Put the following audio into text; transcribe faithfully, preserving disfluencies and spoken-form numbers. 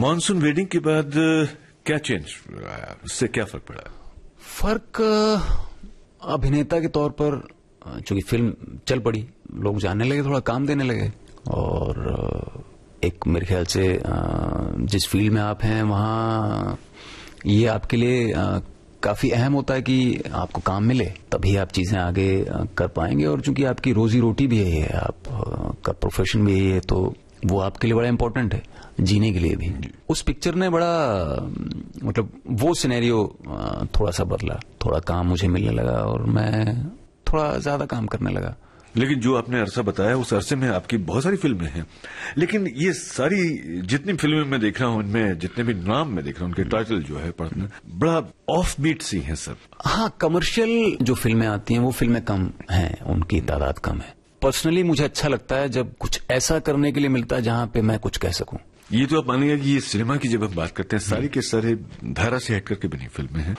Monsoon wedding के बाद क्या चेंज आया, उससे क्या फर्क पड़ा? फर्क अभिनेता के तौर पर चूंकि फिल्म चल पड़ी, लोग जानने लगे, थोड़ा काम देने लगे, और एक मेरे ख्याल से जिस फील्ड में आप हैं वहां ये आपके लिए काफी अहम होता है कि आपको काम मिले, तभी आप चीजें आगे कर पाएंगे। और चूंकि आपकी रोजी रोटी भी यही है, आपका प्रोफेशन भी यही है, तो वो आपके लिए बड़ा इंपॉर्टेंट है जीने के लिए भी। उस पिक्चर ने बड़ा मतलब वो सिनेरियो थोड़ा सा बदला, थोड़ा काम मुझे मिलने लगा और मैं थोड़ा ज्यादा काम करने लगा। लेकिन जो आपने अरसा बताया, उस अरसे में आपकी बहुत सारी फिल्में हैं, लेकिन ये सारी जितनी फिल्में मैं देख रहा हूं, इनमें जितने भी नाम मैं देख रहा हूं, उनके टाइटल जो है पढ़ना बड़ा ऑफ बीट सी हैं सब। हाँ, कमर्शियल जो फिल्में आती हैं वो फिल्में कम हैं, उनकी तादाद कम है। पर्सनली मुझे अच्छा लगता है जब कुछ ऐसा करने के लिए मिलता है जहां पे मैं कुछ कह सकूं। ये तो आप मानिएगा कि ये सिनेमा की जब हम बात करते हैं, सारी के सारे धारा से हट करके बनी फिल्में हैं।